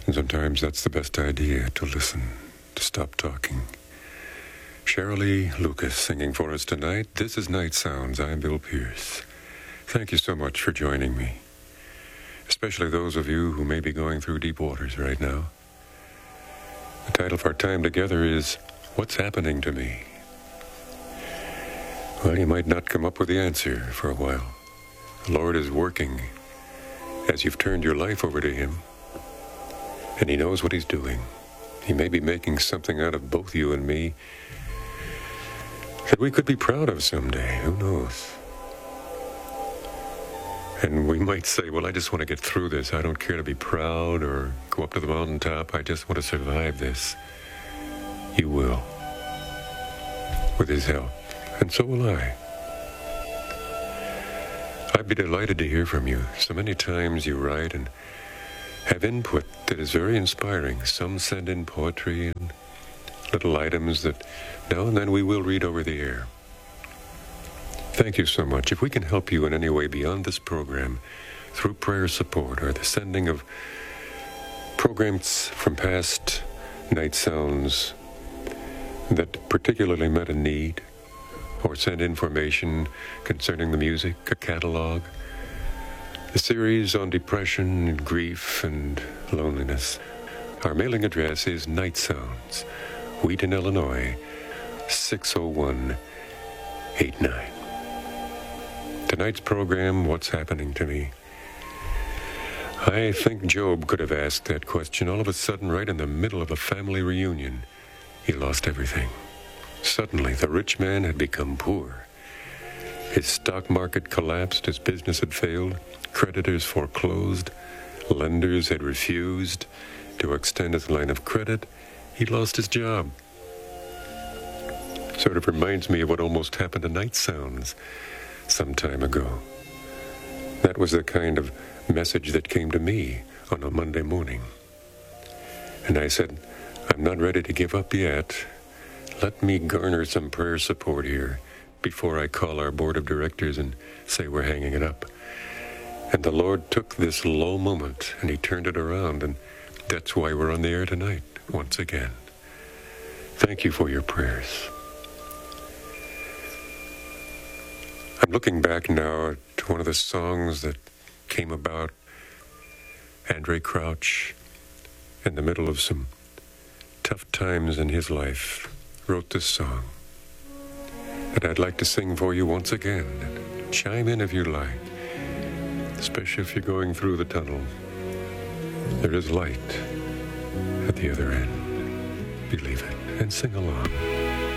And sometimes that's the best idea, to listen, to stop talking. Shirley Lucas singing for us tonight. This is Night Sounds. I'm Bill Pierce. Thank you so much for joining me, especially those of you who may be going through deep waters right now. The title of our time together is What's Happening to Me? Well, you might not come up with the answer for a while. The Lord is working as you've turned your life over to Him, and He knows what He's doing. He may be making something out of both you and me that we could be proud of someday. Who knows? And we might say, well, I just want to get through this. I don't care to be proud or go up to the mountaintop. I just want to survive this. You will, with His help. And so will I. I'd be delighted to hear from you. So many times you write and have input that is very inspiring. Some send in poetry and little items that now and then we will read over the air. Thank you so much. If we can help you in any way beyond this program, through prayer support or the sending of programs from past Night Sounds that particularly met a need, or send information concerning the music, a catalog, the series on depression and grief and loneliness. Our mailing address is Night Sounds, Wheaton, Illinois, 60189. Tonight's program, What's Happening to Me? I think Job could have asked that question all of a sudden right in the middle of a family reunion. He lost everything. Suddenly, the rich man had become poor. His stock market collapsed, his business had failed, creditors foreclosed, lenders had refused to extend his line of credit. He lost his job. Sort of reminds me of what almost happened to Night Sounds some time ago. That was the kind of message that came to me on a Monday morning. And I said, I'm not ready to give up yet. Let me garner some prayer support here before I call our board of directors and say we're hanging it up. And the Lord took this low moment and He turned it around, and that's why we're on the air tonight once again. Thank you for your prayers. I'm looking back now to one of the songs that came about. Andraé Crouch, in the middle of some tough times in his life, wrote this song that I'd like to sing for you once again. And chime in if you like, especially if you're going through the tunnel. There is light at the other end. Believe it and sing along.